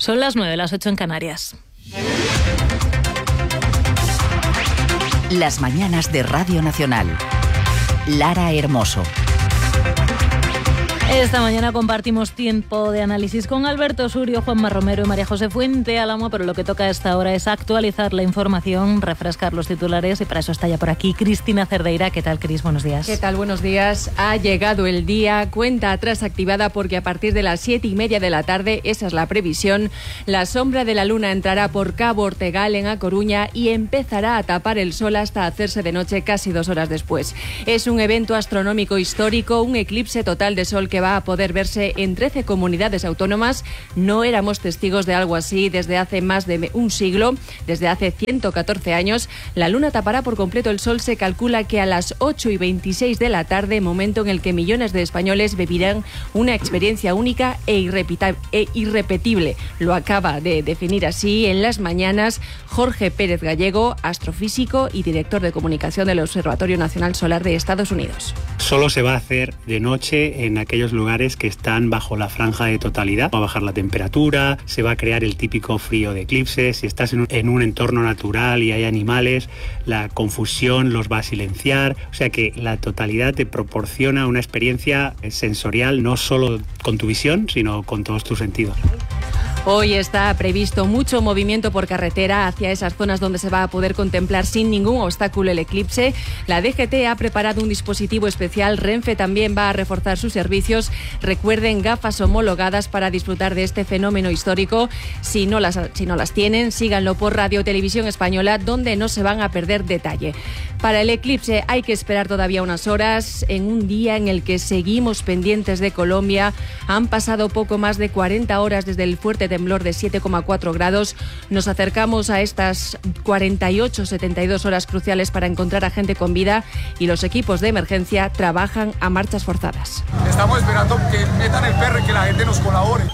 Son las 9, las 8 en Canarias. Las mañanas de Radio Nacional. Lara Hermoso. Esta mañana compartimos tiempo de análisis con Alberto Surio, Juanma Romero y María José Fuente Álamo, pero lo que toca a esta hora es actualizar la información, refrescar los titulares y para eso está ya por aquí Cristina Cerdeira. ¿Qué tal, Cris? Buenos días. ¿Qué tal? Buenos días. Ha llegado el día, cuenta atrás activada porque a partir de las 7:30 de la tarde, esa es la previsión, la sombra de la luna entrará por Cabo Ortegal en A Coruña y empezará a tapar el sol hasta hacerse de noche casi 2 horas después. Es un evento astronómico histórico, un eclipse total de sol que va a poder verse en 13 comunidades autónomas. No éramos testigos de algo así desde hace más de un siglo, desde hace 114 años. La luna tapará por completo el sol. Se calcula que a las 8:26 de la tarde, momento en el que millones de españoles vivirán una experiencia única e irrepetible. Lo acaba de definir así en las mañanas Jorge Pérez Gallego, astrofísico y director de comunicación del Observatorio Nacional Solar de Estados Unidos. Solo se va a hacer de noche en aquellos lugares que están bajo la franja de totalidad. Va a bajar la temperatura, se va a crear el típico frío de eclipse. Si estás en un entorno natural y hay animales, la confusión los va a silenciar. O sea que la totalidad te proporciona una experiencia sensorial, no solo con tu visión, sino con todos tus sentidos. Hoy está previsto mucho movimiento por carretera hacia esas zonas donde se va a poder contemplar sin ningún obstáculo el eclipse. La DGT ha preparado un dispositivo especial. Renfe también va a reforzar sus servicios. Recuerden, gafas homologadas para disfrutar de este fenómeno histórico. Si no las tienen, síganlo por Radio Televisión Española, donde no se van a perder detalle. Para el eclipse hay que esperar todavía unas horas, en un día en el que seguimos pendientes de Colombia. Han pasado poco más de 40 horas desde el fuerte temblor de 7,4 grados. Nos acercamos a estas 48-72 horas cruciales para encontrar a gente con vida y los equipos de emergencia trabajan a marchas forzadas. Estamos esperando que metan el perro y que la gente nos colabore.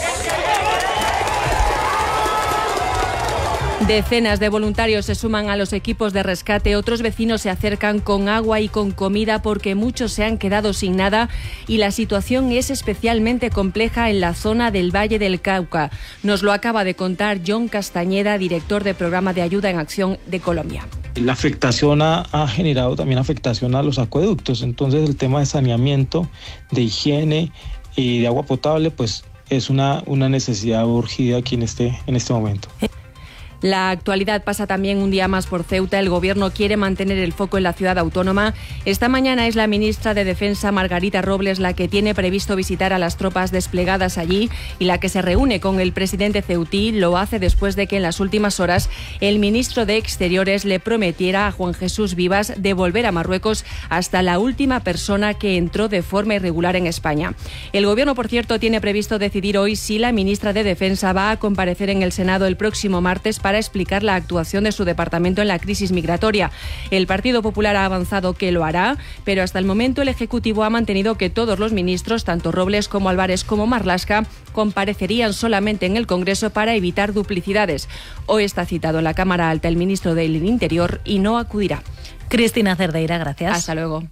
Decenas de voluntarios se suman a los equipos de rescate. Otros vecinos se acercan con agua y con comida porque muchos se han quedado sin nada y la situación es especialmente compleja en la zona del Valle del Cauca. Nos lo acaba de contar John Castañeda, director de Programa de Ayuda en Acción de Colombia. La afectación ha generado también afectación a los acueductos. Entonces el tema de saneamiento, de higiene y de agua potable pues es una necesidad urgida aquí en este momento. La actualidad pasa también un día más por Ceuta. El Gobierno quiere mantener el foco en la ciudad autónoma. Esta mañana es la ministra de Defensa, Margarita Robles, la que tiene previsto visitar a las tropas desplegadas allí y la que se reúne con el presidente ceutí. Lo hace después de que en las últimas horas el ministro de Exteriores le prometiera a Juan Jesús Vivas devolver a Marruecos hasta la última persona que entró de forma irregular en España. El Gobierno, por cierto, tiene previsto decidir hoy si la ministra de Defensa va a comparecer en el Senado el próximo martes para explicar la actuación de su departamento en la crisis migratoria. El Partido Popular ha avanzado que lo hará, pero hasta el momento el Ejecutivo ha mantenido que todos los ministros, tanto Robles como Álvarez como Marlaska, comparecerían solamente en el Congreso para evitar duplicidades. Hoy está citado en la Cámara Alta el ministro del Interior y no acudirá. Cristina Cerdeira, gracias. Hasta luego.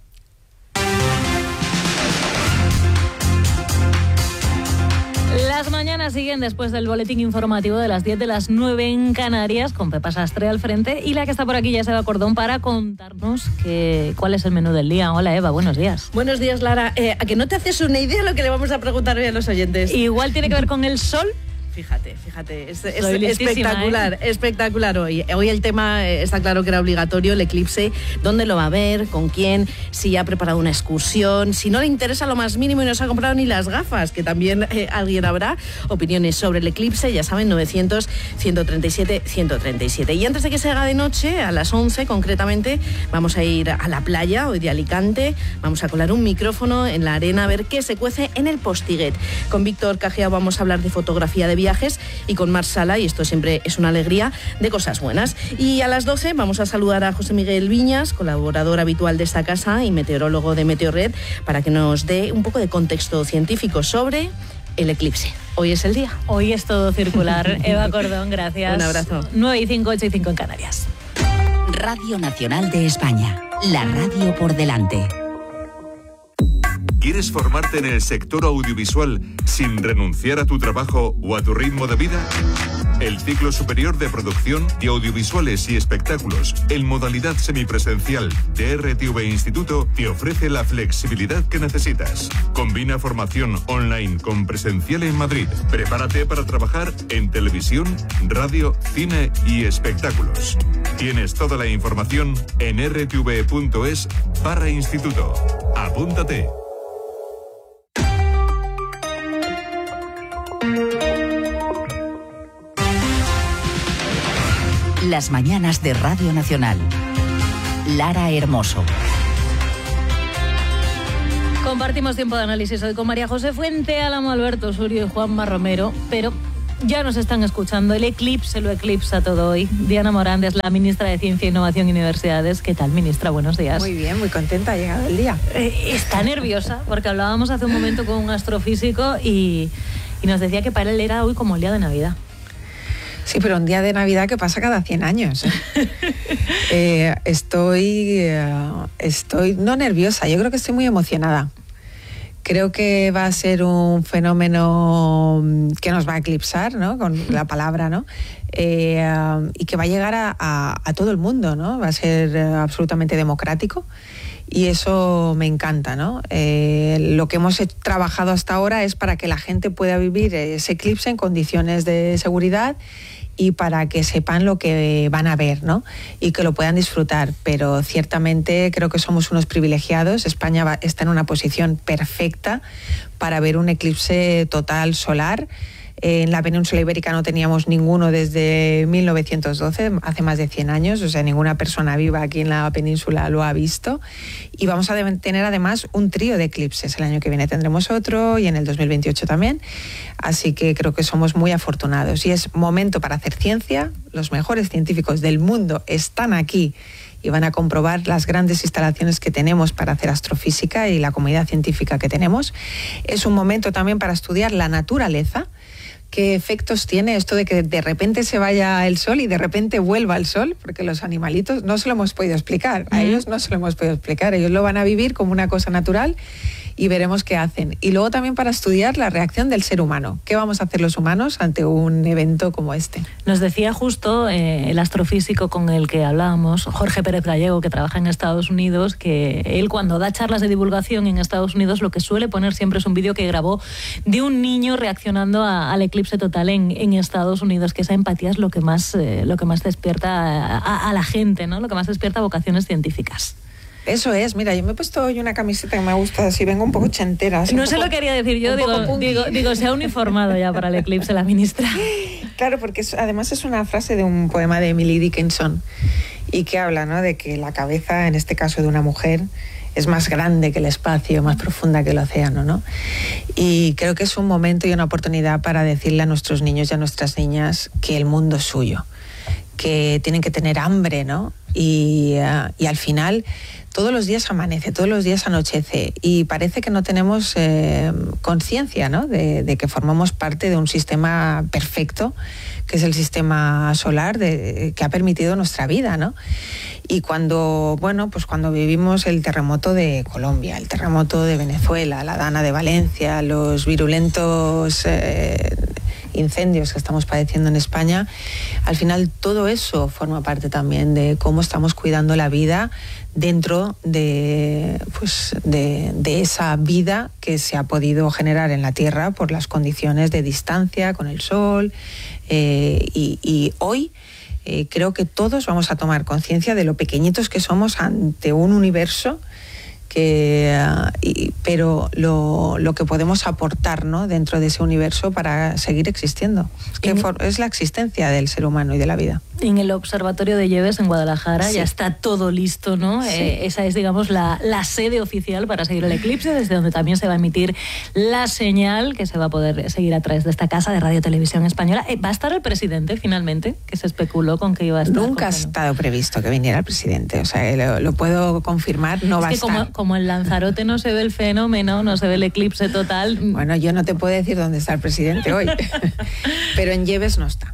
Las mañanas siguen después del boletín informativo de las 10 de las 9 en Canarias, con Pepa Sastre al frente y la que está por aquí ya es Eva Cordón para contarnos cuál es el menú del día. Hola Eva, buenos días. Buenos días, Lara. ¿A que no te haces una idea de lo que le vamos a preguntar hoy a los oyentes? Igual tiene que ver con el sol. Fíjate, es espectacular hoy. Hoy el tema está claro que era obligatorio, el eclipse, dónde lo va a ver, con quién, si ha preparado una excursión, si no le interesa lo más mínimo y no se ha comprado ni las gafas, que también alguien habrá. Opiniones sobre el eclipse, ya saben, 900-137-137. Y antes de que se haga de noche, a las 11 concretamente, vamos a ir a la playa, hoy de Alicante, vamos a colar un micrófono en la arena a ver qué se cuece en el Postiguet. Con Víctor Cajea vamos a hablar de fotografía de viajes y con Mar Sala, y esto siempre es una alegría, de cosas buenas. Y a las 12 vamos a saludar a José Miguel Viñas, colaborador habitual de esta casa y meteorólogo de Meteorred, para que nos dé un poco de contexto científico sobre el eclipse. Hoy es el día. Hoy es todo circular. Eva Cordón, gracias. Un abrazo. 9:05, 8:05 en Canarias. Radio Nacional de España, la radio por delante. ¿Quieres formarte en el sector audiovisual sin renunciar a tu trabajo o a tu ritmo de vida? El ciclo superior de producción de audiovisuales y espectáculos en modalidad semipresencial de RTV Instituto te ofrece la flexibilidad que necesitas. Combina formación online con presencial en Madrid. Prepárate para trabajar en televisión, radio, cine y espectáculos. Tienes toda la información en rtv.es/instituto. Apúntate. Las mañanas de Radio Nacional. Lara Hermoso. Compartimos tiempo de análisis hoy con María José Fuente, Álamo Alberto Surio y Juanma Romero, pero ya nos están escuchando. El eclipse lo eclipsa todo hoy. Diana Morán es la ministra de Ciencia, Innovación y Universidades. ¿Qué tal, ministra? Buenos días. Muy bien, muy contenta, ha llegado el día. Está nerviosa porque hablábamos hace un momento con un astrofísico y nos decía que para él era hoy como el día de Navidad. Sí, pero un día de Navidad que pasa cada 100 años. Estoy no nerviosa, yo creo que estoy muy emocionada. Creo que va a ser un fenómeno que nos va a eclipsar, ¿no? Con la palabra, ¿no? Y que va a llegar a todo el mundo, ¿no? Va a ser absolutamente democrático. Y eso me encanta, ¿no? Lo que hemos trabajado hasta ahora es para que la gente pueda vivir ese eclipse en condiciones de seguridad y para que sepan lo que van a ver, ¿no? Y que lo puedan disfrutar. Pero ciertamente creo que somos unos privilegiados. España está en una posición perfecta para ver un eclipse total solar. En la península ibérica no teníamos ninguno desde 1912, hace más de 100 años, o sea, ninguna persona viva aquí en la península lo ha visto. Y vamos a tener además un trío de eclipses. El año que viene tendremos otro y en el 2028 también. Así que creo que somos muy afortunados. Y es momento para hacer ciencia. Los mejores científicos del mundo están aquí y van a comprobar las grandes instalaciones que tenemos para hacer astrofísica y la comunidad científica que tenemos. Es un momento también para estudiar la naturaleza. ¿Qué efectos tiene esto de que de repente se vaya el sol y de repente vuelva el sol? Porque los animalitos no se lo hemos podido explicar. A ellos no se lo hemos podido explicar. Ellos lo van a vivir como una cosa natural y veremos qué hacen. Y luego también para estudiar la reacción del ser humano. ¿Qué vamos a hacer los humanos ante un evento como este? Nos decía justo el astrofísico con el que hablábamos, Jorge Pérez Gallego, que trabaja en Estados Unidos, que él cuando da charlas de divulgación en Estados Unidos lo que suele poner siempre es un vídeo que grabó de un niño reaccionando al eclipse total en Estados Unidos, que esa empatía es lo que más despierta a la gente, ¿no? Lo que más despierta vocaciones científicas. Eso es, mira, yo me he puesto hoy una camiseta que me gusta, así vengo un poco ochentera. No se lo quería decir yo, digo, se ha uniformado ya para el eclipse la ministra. Claro, porque además es una frase de un poema de Emily Dickinson y que habla, ¿no?, de que la cabeza, en este caso de una mujer, es más grande que el espacio, más profunda que el océano, ¿no? Y creo que es un momento y una oportunidad para decirle a nuestros niños y a nuestras niñas que el mundo es suyo, que tienen que tener hambre, ¿no? Y al final todos los días amanece, todos los días anochece y parece que no tenemos conciencia, ¿no?, de que formamos parte de un sistema perfecto, que es el sistema solar que ha permitido nuestra vida, ¿no? Y cuando vivimos el terremoto de Colombia, el terremoto de Venezuela, la Dana de Valencia, los virulentos incendios que estamos padeciendo en España, al final todo eso forma parte también de cómo estamos cuidando la vida dentro de esa vida que se ha podido generar en la Tierra por las condiciones de distancia con el Sol. Y hoy creo que todos vamos a tomar conciencia de lo pequeñitos que somos ante un universo pero lo que podemos aportar, ¿no?, dentro de ese universo para seguir existiendo, que es la existencia del ser humano y de la vida. En el Observatorio de Lleves, en Guadalajara, ya está todo listo, ¿no? Sí. Esa es, digamos, la sede oficial para seguir el eclipse, desde donde también se va a emitir la señal que se va a poder seguir a través de esta casa de Radio Televisión Española. ¿Va a estar el presidente, finalmente, que se especuló con que iba a estar? Nunca ha estado previsto que viniera el presidente, o sea, lo puedo confirmar, no va a estar. Como en Lanzarote no se ve el fenómeno, no se ve el eclipse total. Bueno, yo no te puedo decir dónde está el presidente hoy, pero en Lleves no está.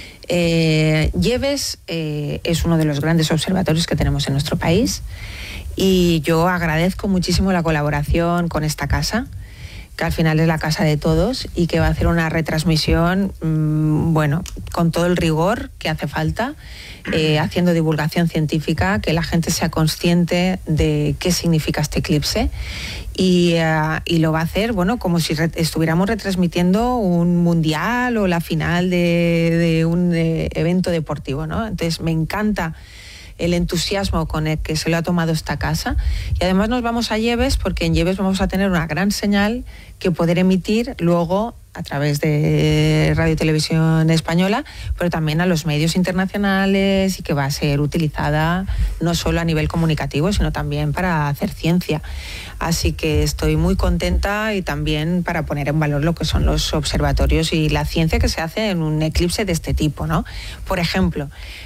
Lleves es uno de los grandes observatorios que tenemos en nuestro país Y yo agradezco muchísimo la colaboración con esta casa, que al final es la casa de todos y que va a hacer una retransmisión, bueno, con todo el rigor que hace falta, haciendo divulgación científica, que la gente sea consciente de qué significa este eclipse y lo va a hacer, bueno, como si estuviéramos retransmitiendo un mundial o la final de un evento deportivo, ¿no? Entonces me encanta el entusiasmo con el que se lo ha tomado esta casa, y además nos vamos a Lleves, porque en Lleves vamos a tener una gran señal que poder emitir luego a través de Radio y Televisión Española, pero también a los medios internacionales, y que va a ser utilizada no solo a nivel comunicativo, sino también para hacer ciencia. Así que estoy muy contenta, y también para poner en valor lo que son los observatorios y la ciencia que se hace en un eclipse de este tipo, ¿no? Por ejemplo,